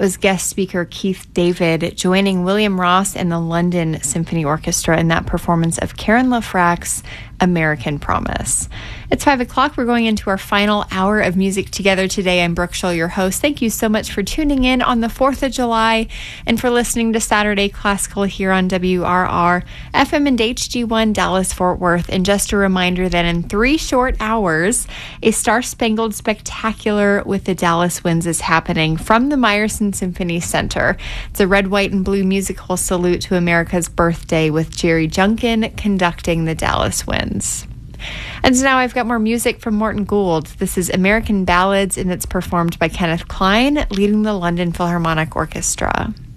was guest speaker Keith David joining William Ross and the London Symphony Orchestra in that performance of Karen LaFranc's American Promise. It's 5 o'clock. We're going into our final hour of music together today. I'm Brooke Schull, your host. Thank you so much for tuning in on the 4th of July and for listening to Saturday Classical here on WRR, FM and HD1 Dallas-Fort Worth. And just a reminder that in 3 short hours, a Star-Spangled Spectacular with the Dallas Winds is happening from the Meyerson Symphony Center. It's a red, white, and blue musical salute to America's birthday with Jerry Junkin conducting the Dallas Winds. And so now I've got more music from Morton Gould. This is American Ballads, and it's performed by Kenneth Klein, leading the London Philharmonic Orchestra.